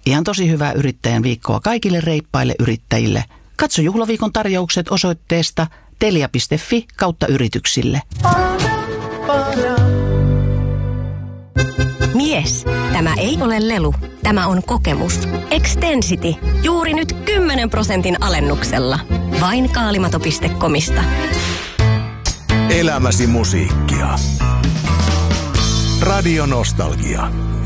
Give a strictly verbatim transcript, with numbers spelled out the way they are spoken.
Ihan tosi hyvää yrittäjän viikkoa kaikille reippaille yrittäjille. Katso juhlaviikon tarjoukset osoitteesta telia piste fi kautta yrityksille. Mies, tämä ei ole lelu. Tämä on kokemus. Extensity. Juuri nyt kymmenen prosentin alennuksella. Vain kaalimato piste comista. Elämäsi musiikkia. Radio Nostalgia.